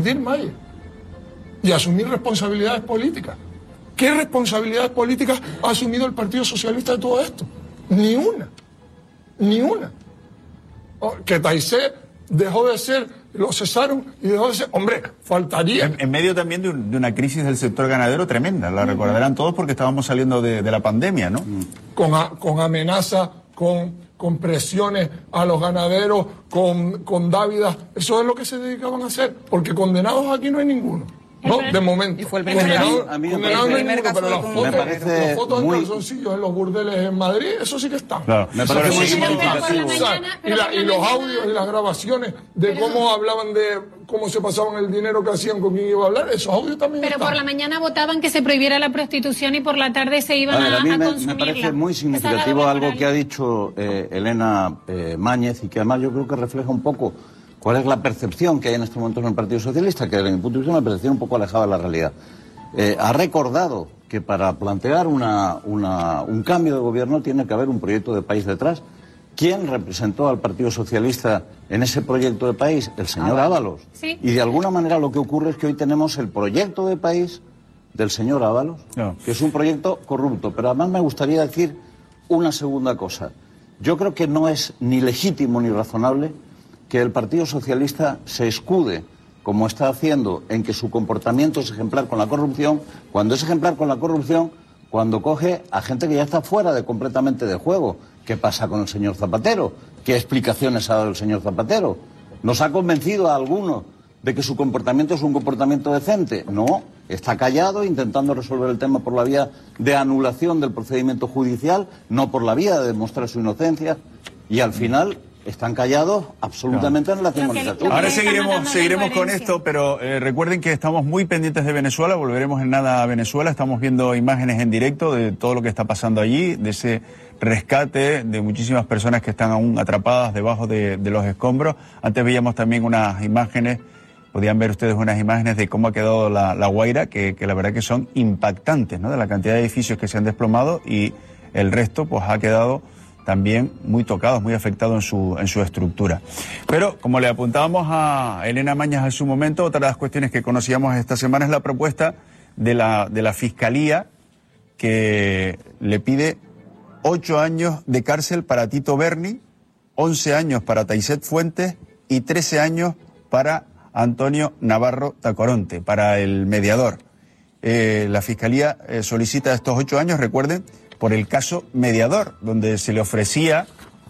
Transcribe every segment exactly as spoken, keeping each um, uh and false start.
Mayer y asumir responsabilidades políticas. ¿Qué responsabilidades políticas ha asumido el Partido Socialista de todo esto? Ni una, ni una. Que Taisé dejó de ser, lo cesaron y dejó de ser, hombre, faltaría. En, en medio también de, un, de una crisis del sector ganadero tremenda, la recordarán todos porque estábamos saliendo de, de la pandemia, ¿no? Con, a, con amenazas, con, con presiones a los ganaderos, con, con dávidas, eso es lo que se dedicaban a hacer, porque condenados aquí no hay ninguno. No, de momento. Y fue el condenado, a mí, a mí condenado no hay primer ninguno, pero las caso fotos, me parece las fotos muy- en calzoncillos en los burdeles en Madrid, eso sí que está. Claro, me Eso parece sí muy que está. significativo. O sea, y, la- y los audios y las grabaciones de cómo hablaban de cómo se pasaban el dinero que hacían con quién iba a hablar, esos audios también Pero están. por la mañana votaban que se prohibiera la prostitución y por la tarde se iban A ver, a, a mí a me, consumirla. me parece muy Esa es la significativo doble algo moral. que ha dicho eh, Elena eh, Máñez y que además yo creo que refleja un poco cuál es la percepción que hay en este momento en el Partido Socialista, que desde mi punto de vista es una percepción un poco alejada de la realidad. Eh, ha recordado que para plantear una, una, un cambio de gobierno tiene que haber un proyecto de país detrás. ¿Quién representó al Partido Socialista en ese proyecto de país? El señor Ábalos. Sí. Y de alguna manera lo que ocurre es que hoy tenemos el proyecto de país del señor Ábalos, No. que es un proyecto corrupto. Pero además me gustaría decir una segunda cosa. Yo creo que no es ni legítimo ni razonable que el Partido Socialista se escude, como está haciendo, en que su comportamiento es ejemplar con la corrupción, cuando es ejemplar con la corrupción, cuando coge a gente que ya está fuera de completamente de juego. ¿Qué pasa con el señor Zapatero? ¿Qué explicaciones ha dado el señor Zapatero? ¿Nos ha convencido a alguno de que su comportamiento es un comportamiento decente? No, está callado intentando resolver el tema por la vía de anulación del procedimiento judicial, no por la vía de demostrar su inocencia, y al final están callados absolutamente en la Lo que- legislatura. lo Ahora están seguiremos, matando la seguiremos con coherencia. esto, pero eh, recuerden que estamos muy pendientes de Venezuela, volveremos en nada a Venezuela, estamos viendo imágenes en directo de todo lo que está pasando allí, de ese rescate de muchísimas personas que están aún atrapadas debajo de, de los escombros. Antes veíamos también unas imágenes, podían ver ustedes unas imágenes de cómo ha quedado la, la Guaira, que, que la verdad que son impactantes, ¿no? De la cantidad de edificios que se han desplomado y el resto pues ha quedado también muy tocados, muy afectados en su, en su estructura. Pero, como le apuntábamos a Elena Mañas en su momento, otra de las cuestiones que conocíamos esta semana es la propuesta de la, de la Fiscalía, que le pide ocho años de cárcel para Tito Berni, once años para Taisset Fuentes y trece años para Antonio Navarro Tacoronte, para el mediador. Eh, la Fiscalía eh, solicita estos ocho años, recuerden, por el caso mediador, donde se le ofrecía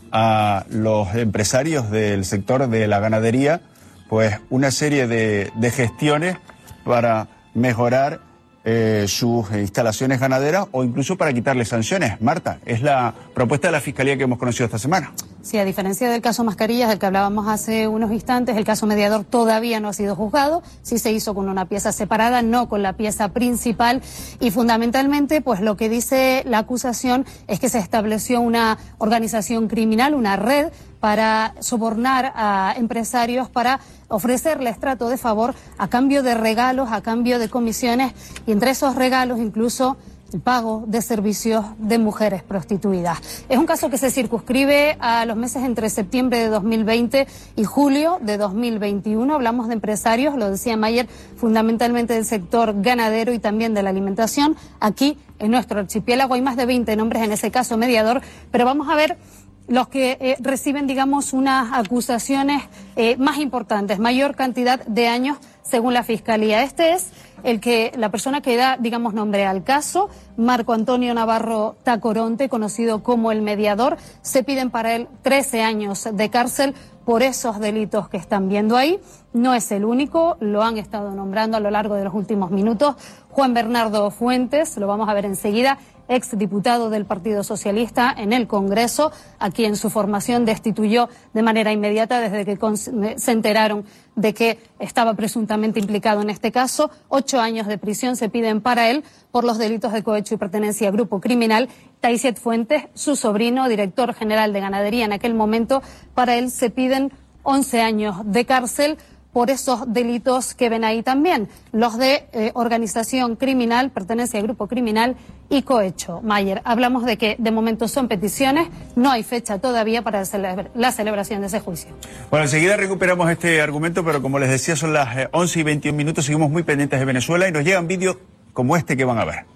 a los empresarios del sector de la ganadería pues una serie de, de gestiones para mejorar eh, sus instalaciones ganaderas o incluso para quitarle sanciones. Marta, es la propuesta de la Fiscalía que hemos conocido esta semana. Sí, a diferencia del caso Mascarillas, del que hablábamos hace unos instantes, el caso mediador todavía no ha sido juzgado, sí se hizo con una pieza separada, no con la pieza principal, y fundamentalmente, pues lo que dice la acusación es que se estableció una organización criminal, una red, para sobornar a empresarios, para ofrecerles trato de favor a cambio de regalos, a cambio de comisiones, y entre esos regalos incluso el pago de servicios de mujeres prostituidas. Es un caso que se circunscribe a los meses entre septiembre de dos mil veinte y julio de dos mil veintiuno. Hablamos de empresarios, lo decía Mayer, fundamentalmente del sector ganadero y también de la alimentación. Aquí, en nuestro archipiélago, hay más de veinte nombres en ese caso mediador, pero vamos a ver los que eh, reciben, digamos, unas acusaciones eh, más importantes, mayor cantidad de años según la Fiscalía. Este es el que la persona que da, digamos, nombre al caso, Marco Antonio Navarro Tacoronte, conocido como el mediador. Se piden para él trece años de cárcel por esos delitos que están viendo ahí. No es el único, lo han estado nombrando a lo largo de los últimos minutos. Juan Bernardo Fuentes, lo vamos a ver enseguida, exdiputado del Partido Socialista en el Congreso, a quien su formación destituyó de manera inmediata desde que se enteraron de que estaba presuntamente implicado en este caso. Ocho años de prisión se piden para él por los delitos de cohecho y pertenencia a grupo criminal. Taisset Fuentes, su sobrino, director general de ganadería en aquel momento, para él se piden once años de cárcel por esos delitos que ven ahí también, los de eh, organización criminal, pertenencia al grupo criminal y cohecho. Mayer, hablamos de que de momento son peticiones, no hay fecha todavía para la celebración de ese juicio. Bueno, enseguida recuperamos este argumento, pero como les decía, son las once y veintiún minutos, seguimos muy pendientes de Venezuela y nos llegan vídeos como este que van a ver.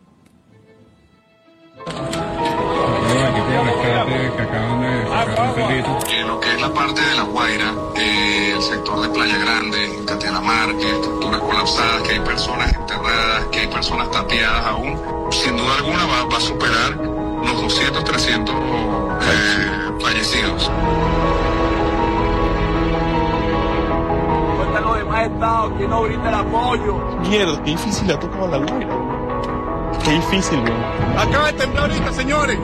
En lo que es la parte de La Guaira, eh, el sector de Playa Grande, Catialamar, que hay estructuras colapsadas, que hay personas enterradas, que hay personas tapiadas aún, sin duda alguna va, va a superar los doscientos, trescientos eh, fallecidos. Cuéntanos de más estados, que no brinda el apoyo. Mierda, qué difícil ha tocado La Guaira. Qué difícil, güey. Acaba de temblar ahorita, señores.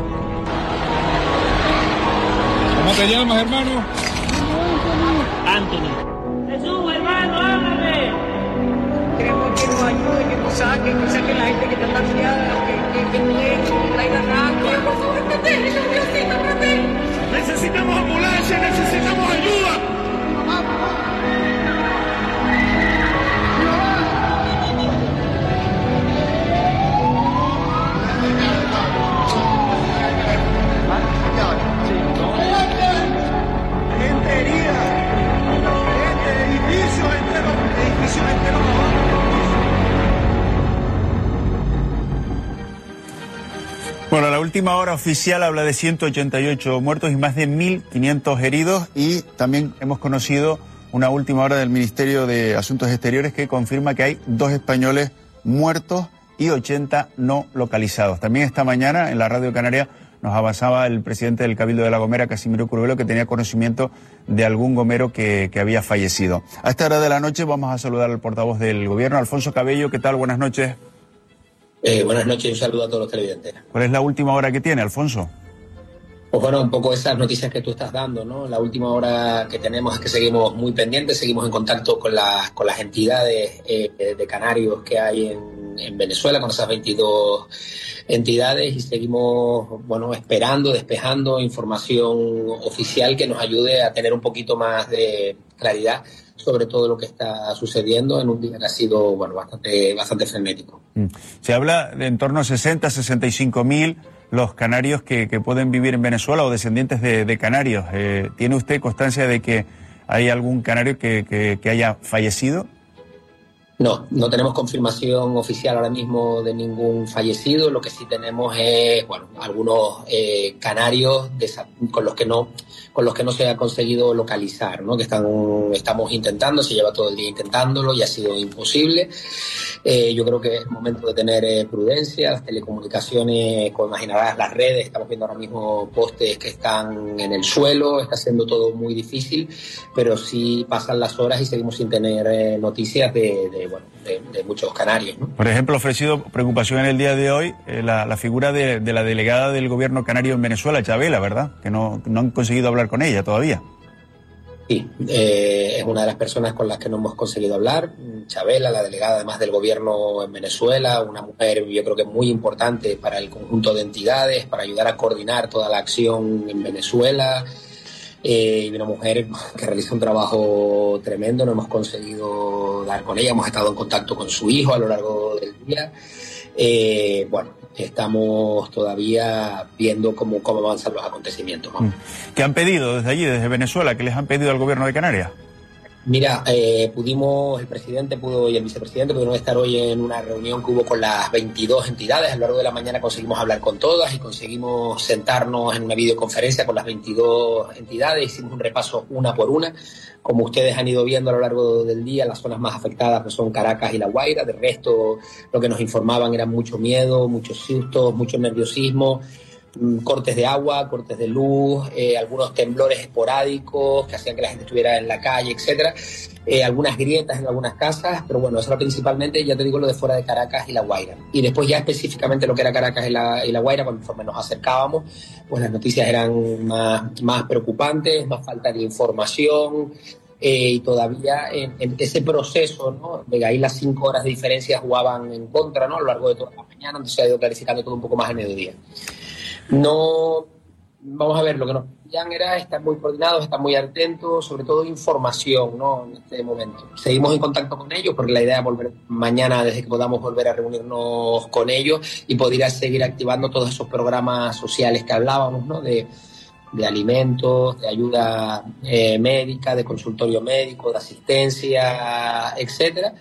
¿Cómo te llamas, hermano? Anthony. Jesús, hermano, háblame. Queremos que nos ayude, que nos saque, que saque la gente que está tapiada, que, que, que nos eche, que traigan agua. Necesitamos ambulancia, necesitamos ayuda. Gente herida, gente, edificios enteros, edificios enteros. Bueno, la última hora oficial habla de ciento ochenta y ocho muertos y más de mil quinientos heridos, y también hemos conocido una última hora del Ministerio de Asuntos Exteriores que confirma que hay dos españoles muertos y ochenta no localizados. También esta mañana en la Radio Canaria nos avanzaba el presidente del Cabildo de La Gomera, Casimiro Curvelo, que tenía conocimiento de algún gomero que, que había fallecido. A esta hora de la noche vamos a saludar al portavoz del Gobierno, Alfonso Cabello. ¿Qué tal? Buenas noches. Eh, buenas noches y un saludo a todos los televidentes. ¿Cuál es la última hora que tiene, Alfonso? Pues bueno, un poco esas noticias que tú estás dando, ¿no? La última hora que tenemos es que seguimos muy pendientes, seguimos en contacto con las, con las entidades eh, de canarios que hay en, en Venezuela, con esas veintidós entidades, y seguimos, bueno, esperando, despejando información oficial que nos ayude a tener un poquito más de claridad sobre todo lo que está sucediendo en un día que ha sido, bueno, bastante, bastante frenético. Se habla de en torno a sesenta, sesenta y cinco mil los canarios que, que pueden vivir en Venezuela o descendientes de, de canarios. Eh, ¿Tiene usted constancia de que hay algún canario que, que, que haya fallecido? No, no tenemos confirmación oficial ahora mismo de ningún fallecido. Lo que sí tenemos es, bueno, algunos eh, canarios con los que no con los que no se ha conseguido localizar, ¿no? Que están estamos intentando, se lleva todo el día intentándolo y ha sido imposible. Eh, yo creo que es momento de tener eh, prudencia. Las telecomunicaciones, como imaginarás, las redes, estamos viendo ahora mismo postes que están en el suelo, está siendo todo muy difícil, pero sí pasan las horas y seguimos sin tener eh, noticias de, de bueno, de, de muchos canarios, ¿no? Por ejemplo, ha ofrecido preocupación en el día de hoy eh, la, la figura de, de la delegada del gobierno canario en Venezuela, Chavela, ¿verdad? Que no, no han conseguido hablar con ella todavía. Sí, eh, es una de las personas con las que no hemos conseguido hablar. Chavela, la delegada además del gobierno en Venezuela, una mujer yo creo que muy importante para el conjunto de entidades, para ayudar a coordinar toda la acción en Venezuela. Eh, y una mujer que realiza un trabajo tremendo, no hemos conseguido dar con ella, hemos estado en contacto con su hijo a lo largo del día. Eh, bueno, estamos todavía viendo cómo, cómo avanzan los acontecimientos, ¿no? ¿Qué han pedido desde allí, desde Venezuela? ¿Qué les han pedido al gobierno de Canarias? Mira, eh, pudimos, el presidente pudo y el vicepresidente pudieron estar hoy en una reunión que hubo con las veintidós entidades. A lo largo de la mañana conseguimos hablar con todas y conseguimos sentarnos en una videoconferencia con las veintidós entidades. Hicimos un repaso una por una. Como ustedes han ido viendo a lo largo del día, las zonas más afectadas pues son Caracas y La Guaira. De resto, lo que nos informaban era mucho miedo, muchos sustos, mucho nerviosismo, cortes de agua, cortes de luz, eh, algunos temblores esporádicos que hacían que la gente estuviera en la calle, etcétera, eh, algunas grietas en algunas casas, pero bueno, eso era principalmente, ya te digo, lo de fuera de Caracas y La Guaira. Y después ya específicamente lo que era Caracas y La, y La Guaira, conforme nos acercábamos, pues las noticias eran más, más preocupantes, más falta de información, eh, y todavía en, en ese proceso, ¿no? De ahí las cinco horas de diferencia jugaban en contra, ¿no? A lo largo de toda la mañana, entonces se ha ido clarificando todo un poco más al mediodía. No, vamos a ver, lo que nos pedían era estar muy coordinados, estar muy atentos, sobre todo información, ¿no? En este momento. Seguimos en contacto con ellos porque la idea es volver mañana, desde que podamos volver a reunirnos con ellos y poder seguir activando todos esos programas sociales que hablábamos, ¿no? De, de alimentos, de ayuda eh, médica, de consultorio médico, de asistencia, etcétera.